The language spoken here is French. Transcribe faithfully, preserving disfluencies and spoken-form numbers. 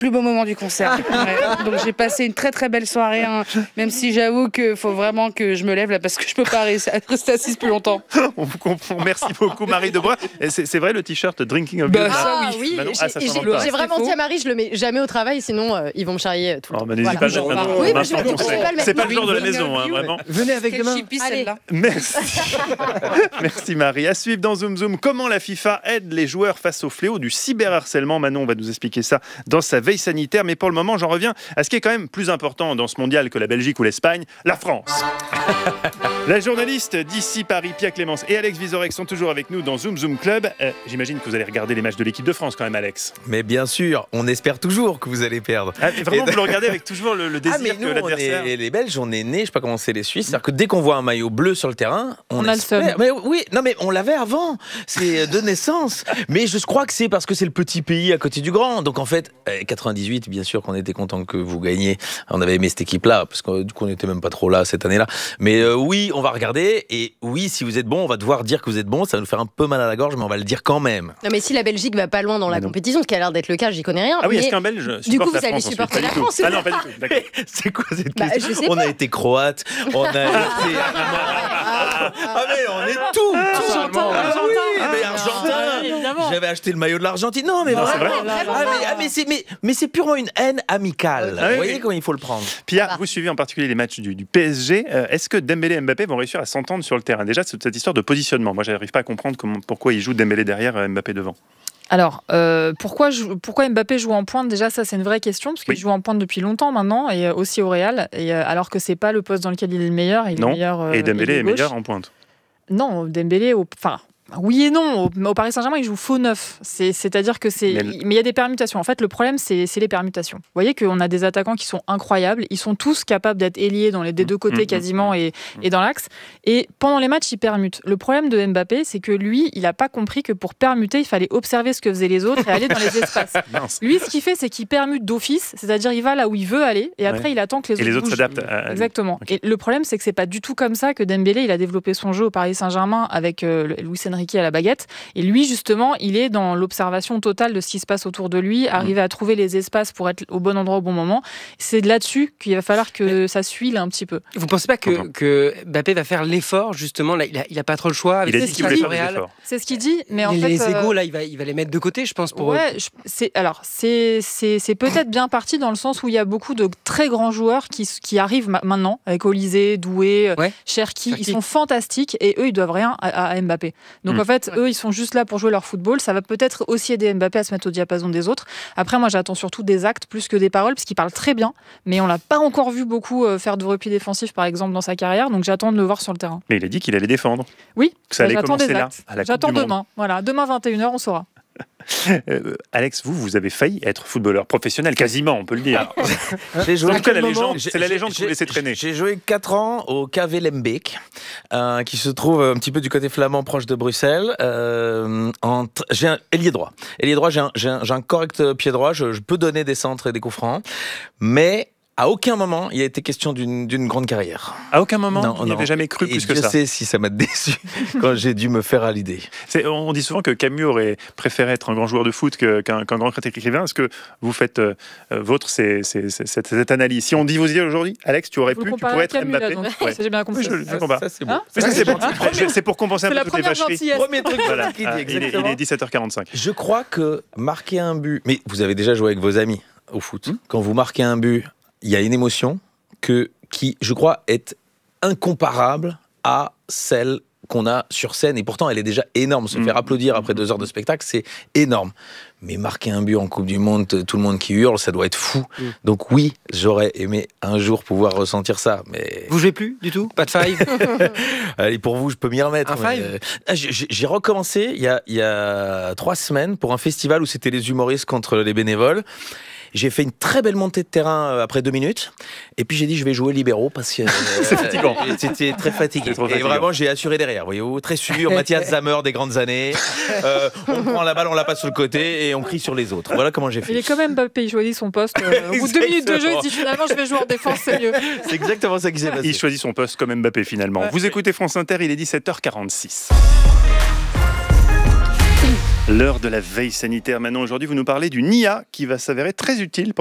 plus beau moment du concert. Ouais. Donc j'ai passé une très très belle soirée, hein, même si j'avoue qu'il faut vraiment que je me lève là parce que je peux pas rester assise plus longtemps. On vous comprend. Merci beaucoup Marie Debois. Et c'est, c'est vrai le t-shirt Drinking of Bah, Beer. ça, Ah oui, Manon, j'ai, ah, ça j'ai- s'invente j'ai pas. vraiment C'est dit faux. à Marie, je le mets jamais au travail, sinon euh, ils vont me charrier tout le Oh, temps. bah, n'hésitez Voilà. pas à le mettre maintenant. Oui, On mais va je vais- faire je vais conseil. pas le mettre C'est pas le non genre de la plus. maison, hein, vraiment. Venez avec Quelle demain. chippie, Allez. celle-là. Merci. Merci Marie. À suivre dans Zoom Zoom, comment la FIFA aide les joueurs face au fléau du cyberharcèlement. Manon va nous expliquer ça dans sa veille sanitaire. Mais pour le moment, j'en reviens à ce qui est quand même plus important dans ce mondial que la Belgique ou l'Espagne, la France. La journaliste d'ici Paris, Pia Clémence et Alex Vizorek sont toujours avec nous dans Zoom Zoom Club. Euh, j'imagine que vous allez regarder les matchs de l'équipe de France quand même, Alex. Mais bien sûr, on espère toujours que vous allez perdre. Ah, vraiment, Et- vous le regardez avec toujours le, le désir Ah mais que nous, on l'adversaire... est, les Belges, on est nés, je sais pas comment c'est les Suisses, c'est-à-dire que dès qu'on voit un maillot bleu sur le terrain, on, On a le espère- seum. Mais oui, non mais on l'avait avant, c'est de naissance. Mais je crois que c'est parce que c'est le petit pays à côté du grand. Donc en fait, euh, quatre-vingt-dix-huit, bien sûr qu'on était content que vous gagniez. On avait aimé cette équipe-là parce que du coup on n'était même pas trop là cette année-là. Mais euh, oui, on va regarder et oui, si vous êtes bon, on va devoir dire que vous êtes bon. Ça va nous faire un peu mal à la gorge, mais on va le dire quand même. Non mais si la Belgique va pas loin dans la Mais non. compétition, ce qui a l'air d'être le cas, j'y connais rien. Ah oui, mais- est-ce qu'un Belge supporte Du coup, la vous allez France ensuite? supporter Pas la du tout. France, Ah non, pas du tout. D'accord. C'est quoi cette Bah, question je sais On pas. a été croate, on a été. Ah mais on est tout, tout. Argentin, Ah Argentin. oui, mais Ah, Argentin. évidemment. J'avais acheté le maillot de l'Argentine. Non, mais Non, c'est vraiment. vrai. Ah, mais, ah, mais c'est mais, mais c'est purement une haine amicale. Ah oui, Vous voyez oui. comment il faut le prendre. Pia, va. vous suivez en particulier les matchs du, du P S G. Euh, est-ce que Dembélé et Mbappé vont réussir à s'entendre sur le terrain? Déjà, c'est cette histoire de positionnement. Moi, j'arrive pas à comprendre comment, pourquoi il joue Dembélé derrière, euh, Mbappé devant. Alors, euh, pourquoi, je- pourquoi Mbappé joue en pointe? Déjà, ça, c'est une vraie question, parce qu'il Oui. joue en pointe depuis longtemps maintenant, et euh, aussi au Real, et, euh, alors que c'est pas le poste dans lequel il est le meilleur. Il est Non. meilleur, euh, Et Dembélé ailier est gauche. meilleur en pointe. Non, Dembélé, au- enfin, oui et non. Au, au Paris Saint-Germain, il joue faux neuf. C'est, c'est-à-dire que c'est. Mais- Mais il y a des permutations. En fait, le problème, c'est, c'est les permutations. Vous voyez qu'on a des attaquants qui sont incroyables. Ils sont tous capables d'être ailiers dans les, des deux côtés mmh, quasiment mmh, et, et dans l'axe. Et pendant les matchs, ils permutent. Le problème de Mbappé, c'est que lui, il n'a pas compris que pour permuter, il fallait observer ce que faisaient les autres et aller dans les espaces. Mince. Lui, ce qu'il fait, c'est qu'il permute d'office, c'est-à-dire il va là où il veut aller et après Ouais. il attend que les Et autres les autres bougent. s'adaptent à, à lui. Exactement. Ok. Et le problème, c'est que c'est pas du tout comme ça que Dembélé il a développé son jeu au Paris Saint-Germain avec euh, Luis Enrique à la baguette. Et lui, justement, il est dans l'observation totale de ce qui se passe autour de lui, arriver à trouver les espaces pour être au bon endroit au bon moment. C'est de là-dessus qu'il va falloir que ça suile un petit peu. Vous pensez pas que, Comprends. que Mbappé va faire l'effort, justement, là, il, a, il a pas trop le choix avec Il a ce dit qui qu'il se voulait passe faire au des Real. efforts. C'est ce qu'il dit, mais en les, fait, les euh, égos, là, il va, il va les mettre de côté, je pense, pour Ouais, je- c'est alors c'est c'est c'est peut-être bien parti dans le sens où il y a beaucoup de très grands joueurs qui qui arrivent ma- maintenant avec Olysée, Doué, Ouais. Cherki, Cherki. ils sont fantastiques et eux ils doivent rien à, à Mbappé. Donc Mm. en fait, eux ils sont juste là pour jouer leur football, ça va peut-être aussi aider Mbappé à se mettre au diapason des autres. Après moi j'attends surtout des actes plus que des paroles parce qu'il parle très bien, mais on l'a pas encore vu beaucoup euh, faire de repli défensif par exemple dans sa carrière, donc j'attends de le voir sur le terrain. Mais il a dit qu'il allait défendre. Oui, Que ça bah, allait j'attends commencer des là, actes. à la Coupe J'attends du Monde. demain. Voilà, demain vingt et une heures on saura. Euh, Alex, vous, vous avez failli être footballeur professionnel, quasiment, on peut le dire. J'ai joué En tout cas, la quel moment légende, c'est la légende que vous J'ai- laissez traîner. J'ai joué quatre ans au K V Lembeek, euh, qui se trouve un petit peu du côté flamand, proche de Bruxelles. Euh, en t- j'ai un ailier droit. Ailier droit, j'ai un, j'ai un, j'ai un correct pied droit. Je, je peux donner des centres et des coups francs, mais à aucun moment il a été question d'une d'une grande carrière. À aucun moment, Non, il n'y non. avait jamais cru Et plus que Dieu ça. sait si ça m'a déçu quand j'ai dû me faire à l'idée. C'est- On dit souvent que Camus aurait préféré être un grand joueur de foot que- qu'un qu'un grand critique écrivain. Est-ce que vous faites euh, euh, vôtre c'est, c'est- c'est- cette, cette analyse? Si on dit vous dire aujourd'hui, Alex, tu aurais Vous pu, le tu comparez pourrais à être Camus, là, Mbappé. donc. Ouais. C'est j'ai bien Oui, compris. je, je comprends. Ça, c'est beau. Hein Mais ça, c'est, pour, c'est pour compenser un C'est peu la toutes les première vacheries. gentillesse. Premier truc Voilà. qu'il dit, Ah, il, est, il exactement. est dix-sept heures quarante-cinq. Je crois que marquer un but, mais vous avez déjà joué avec vos amis au foot. Hmm. Quand vous marquez un but, il y a une émotion que, qui, je crois, est incomparable à celle qu'on a sur scène. Et pourtant, elle est déjà énorme. Se Hmm. faire applaudir après deux heures de spectacle, c'est énorme. Mais marquer un but en Coupe du Monde, t- tout le monde qui hurle, ça doit être fou. Hmm. Donc oui, j'aurais aimé un jour pouvoir ressentir ça. Mais Vous jouez plus du tout? Pas de five? allez, pour vous, je peux m'y remettre. Un mais, five euh, ah, j'ai- j'ai j'ai recommencé il y, a, il y a trois semaines pour un festival où c'était les humoristes contre les bénévoles. J'ai fait une très belle montée de terrain euh, après deux minutes. Et puis j'ai dit, je vais jouer libéraux parce que. euh, C'est fatigant. euh, C'était très fatigué. C'est trop Et fatigant. vraiment, j'ai assuré derrière, voyez-vous. Très sûr, Mathias Zammer des grandes années. Euh, on prend la balle, on la passe sur le côté et on crie sur les autres. Voilà comment j'ai Il est fait. quand même Mbappé, il choisit son poste. Euh, au bout de deux minutes de jeu, il se dit finalement je vais jouer en défense, c'est mieux. C'est exactement ça qui s'est passé. Il choisit son poste comme Mbappé finalement. Vous écoutez France Inter, il est dix-sept heures quarante-six. L'heure de la veille sanitaire. Maintenant, aujourd'hui, vous nous parlez d'une I A qui va s'avérer très utile